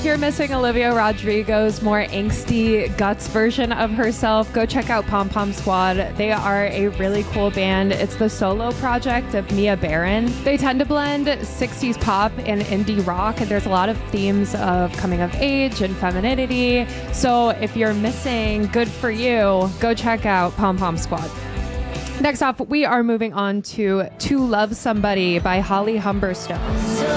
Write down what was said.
if you're missing Olivia Rodrigo's more angsty guts version of herself, go check out Pom Pom Squad. They are a really cool band. It's the solo project of Mia Baron. They tend to blend 60s pop and indie rock, and there's a lot of themes of coming of age and femininity. So if you're missing Good For You, go check out Pom Pom Squad. Next off, we are moving on to Love Somebody by Holly Humberstone.